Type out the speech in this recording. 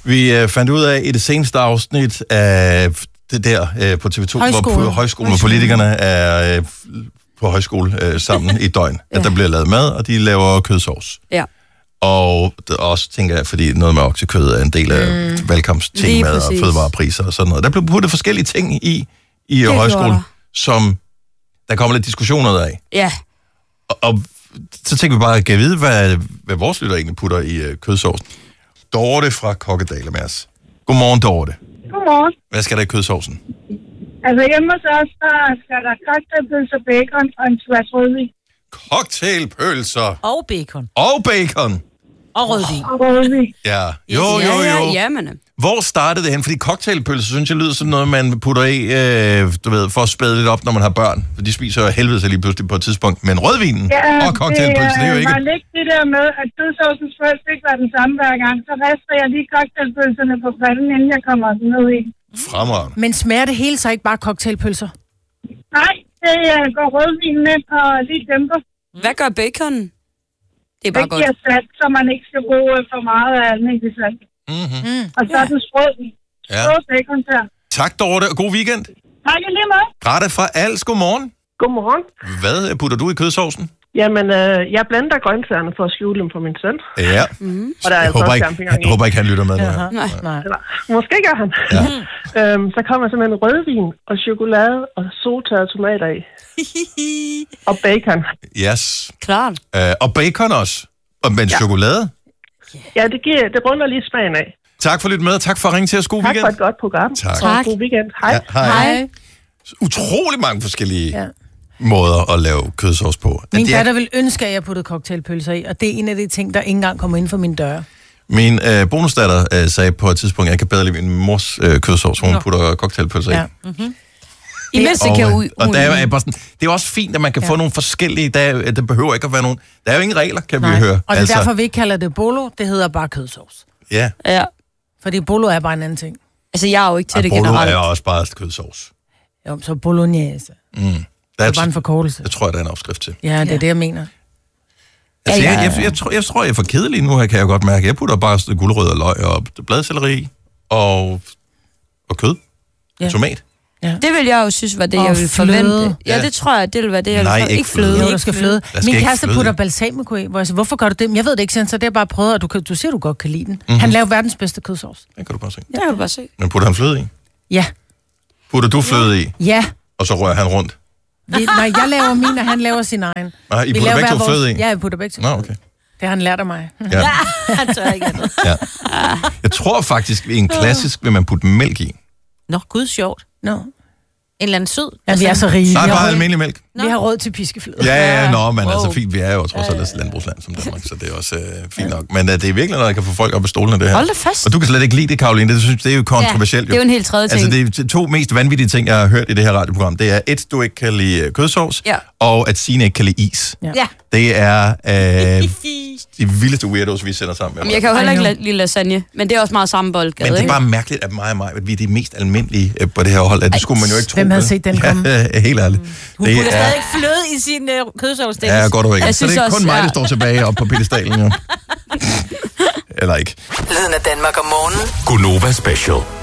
Vi fandt ud af i det seneste afsnit af det der på TV2, hvor højskolen og politikerne er på højskole sammen i døgn, at der bliver lavet mad, og de laver kødsovs. Ja. Og også, tænker jeg, fordi noget med oksekød er en del af valgkampstemaet og fødevarepriser og sådan noget. Der blev puttet forskellige ting i højskolen, som der kommer lidt diskussion ud af. Ja. Og så tænker vi bare at vide, hvad vores lytter egentlig putter i kødsovsen. Dorte fra Kokkedal er med os. Godmorgen, Dorte. Godmorgen. Hvad skal der i kødsovsen? Altså hjemme hos os, der skal der cocktailpølser, bacon og en glas rødvin. Cocktailpølser. Og bacon. Og bacon. Og rødvin. Og rødvin. Ja. Jo. Ja, men. Hvor startede det hen? Fordi cocktailpølser, synes jeg, lyder som noget, man putter i, for at spæde lidt op, når man har børn. For de spiser jo helvede sig lige pludselig på et tidspunkt. Men rødvinen og cocktailpølser, det er jo ikke... Det var lidt det der med, at kødsovsen først ikke var den samme hver gang. Så rister jeg lige cocktailpølserne på panden, inden jeg kommer ned i. Fremragende. Men smager det hele så ikke bare cocktailpølser? Nej, det går rødvinen ind og lige dæmper. Hvad gør bacon? Det er bare godt. Det giver salt, så man ikke skal bruge for meget af almindelig salt. Og så er den sprød. Sprød bacon der. Tak, Dorte, og god weekend. Tak lige meget. Grete fra Als, godmorgen. Godmorgen. Hvad putter du i kødsovsen? Jamen, jeg blander grøntsagerne for at skjule dem på min søn. Ja. Og der er jeg håber ikke, han lytter med. Nej. Måske gør han. Ja. Så kommer simpelthen rødvin og chokolade og soltørrede tomater i. Og bacon. Yes. Klart. Og bacon også. Men chokolade? Ja, det runder lige smagen af. Tak for lidt med, tak for at ringe til os. God weekend. Tak for et godt program. Tak. God weekend. Hej. Ja, hej. Utrolig mange forskellige måder at lave kødsovs på. Min datter vil ønske, at jeg puttede cocktailpølser i, og det er en af de ting, der ikke engang kommer ind for min dør. Min bonusdatter sagde på et tidspunkt, at jeg kan bedre lide min mors kødsovs, hun putter cocktailpølser i. Ja. Imens det kan ud. Og der er bare sådan, det er også fint, at man kan få nogle forskellige, der behøver ikke at være nogen. Der er jo ingen regler, kan vi høre. Og det er derfor, vi ikke kalder det bolo, det hedder bare kødsovs. Ja. Fordi bolo er bare en anden ting. Altså, jeg er jo ikke til det bolo generelt. Bolo er også bare kødsovs. Jo, så bolognese. Det er bare en forkortelse. Jeg tror, der er en opskrift til. Ja, det er det, jeg mener. Altså, jeg tror, jeg er for kedelig nu her, kan jeg godt mærke. Jeg putter bare gulerødder og løg og bladselleri og kød. Tomat. Ja. Det vil jeg jo synes var det, jeg ville forvente. Ja, det tror jeg, det vil være det, jeg vil forvente. Ikke fløde. Jo, der skal fløde. Min kæreste putter balsamico i, hvor jeg siger, hvorfor gør du det? Jeg ved det ikke, så det er bare prøvet, og du siger, du godt kan lide den. Han laver verdens bedste kødsovs. Det kan du bare se. Det kan du bare se. Men putter han fløde i? Ja. Putter du fløde i? Ja. Og så rører han rundt? Nej, jeg laver min, og han laver sin egen. Nej, I putter begge to fløde i? Ja, jeg putter begge to. Nå, okay. Det har han lært af mig. Ja. Han tør ikke andet. Ja. Jeg tror faktisk, i en klassisk vil man putte mælk i. Nå, gud, sjovt. Nå. En eller anden sød. Ja, vi er så rige. Nej, bare almindelig mælk. Vi har råd til piskefløde. Ja, men altså fint, vi er jo trods alt et landbrugsland som Danmark, så det er også fint nok. Men det er virkelig noget, der kan få folk op i stolene, det her. Hold da fast. Og du kan slet ikke lide det, Karoline, det synes det er jo kontroversielt. Ja, det er jo en helt tredje ting. Altså, det er to mest vanvittige ting, jeg har hørt i det her radioprogram. Det er, du ikke kan lide kødsovs, og at Signe ikke kan lide is. Ja. Det er de vildeste weirdos, vi sender sammen med. Men jeg kan jo heller ikke lide lasagne, men det er også meget samme boldgade. Men det er bare mærkeligt, at mig og mig, at vi er de mest almindelige på det her hold. Det skulle man jo ikke tro. Hvem havde set den komme? Ja, helt ærligt. Hun putter stadig fløde i sin kødsovs. Ja, godt og ikke. Så det er kun mig, der står tilbage op på pedestalen. Eller ikke. Lyden af Danmark om morgenen. Gunova Special.